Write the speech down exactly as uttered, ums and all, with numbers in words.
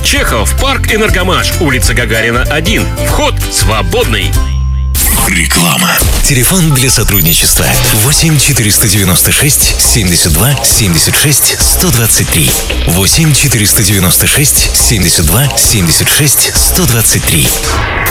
Город Чехов, парк Энергомаш, улица Гагарина, один. Вход свободный. Реклама. Телефон для сотрудничества восемь четыреста девяносто шесть семьдесят два семьдесят шесть сто двадцать три. восемь четыреста девяносто шесть семьдесят два семьдесят шесть сто двадцать три.